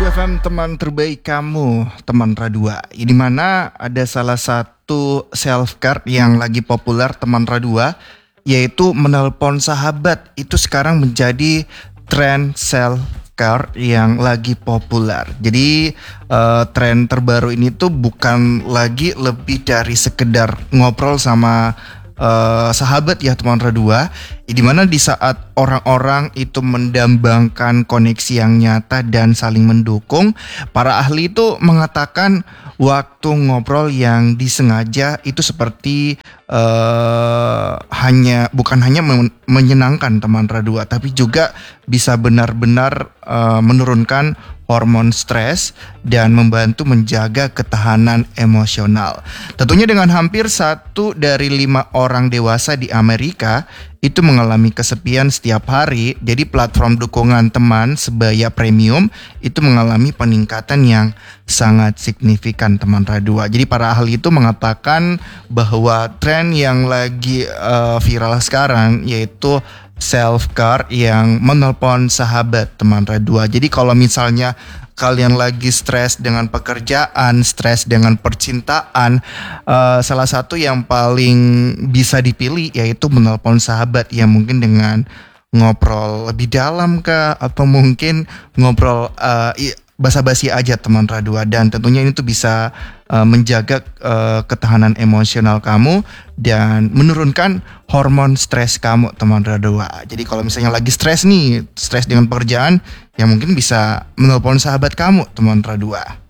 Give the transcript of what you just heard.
Radua FM, teman terbaik kamu, teman Radua. Di mana ada salah satu self care yang lagi populer, teman Radua, yaitu menelpon sahabat. Itu sekarang menjadi tren self care yang lagi populer. Jadi tren terbaru ini tuh bukan lagi lebih dari sekedar ngobrol sama sahabat ya, teman Radua, di mana di saat orang-orang itu mendambangkan koneksi yang nyata dan saling mendukung, para ahli itu mengatakan waktu ngobrol yang disengaja itu seperti bukan hanya menyenangkan, teman Radua, tapi juga bisa benar-benar menurunkan hormon stres dan membantu menjaga ketahanan emosional. Tentunya dengan hampir 1 dari 5 orang dewasa di Amerika itu mengalami kesepian setiap hari. Jadi platform dukungan teman sebaya premium itu mengalami peningkatan yang sangat signifikan, teman Radua. Jadi para ahli itu mengatakan bahwa tren yang lagi viral sekarang yaitu self-care yang menelpon sahabat, teman Radua. Jadi kalau misalnya kalian lagi stres dengan pekerjaan, stres dengan percintaan, salah satu yang paling bisa dipilih yaitu menelpon sahabat, ya mungkin dengan ngobrol lebih dalam kah, atau mungkin ngobrol basa-basi aja, teman Radua. Dan tentunya ini tuh bisa menjaga ketahanan emosional kamu dan menurunkan hormon stres kamu, teman Radua. Jadi kalau misalnya lagi stres nih, stres dengan pekerjaan, ya mungkin bisa menelpon sahabat kamu, teman Radua.